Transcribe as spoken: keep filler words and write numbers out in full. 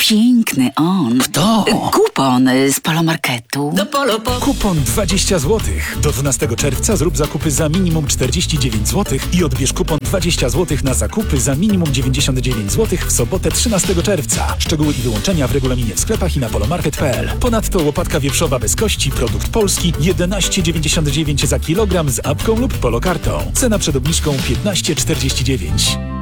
piękny on. Kto? Kupon z Polomarketu. Do Polo po... Kupon dwadzieścia złotych. Do dwunastego czerwca zrób zakupy za minimum czterdzieści dziewięć złotych i odbierz kupon dwadzieścia złotych na zakupy za minimum dziewięćdziesiąt dziewięć złotych w sobotę trzynastego czerwca. Szczegóły i wyłączenia w regulaminie w sklepach i na polomarket kropka p l. Ponadto łopatka wieprzowa bez kości, produkt polski, jedenaście dziewięćdziesiąt dziewięć za kilogram z apką lub polokartą. Cena przed obniżką piętnaście czterdzieści dziewięć.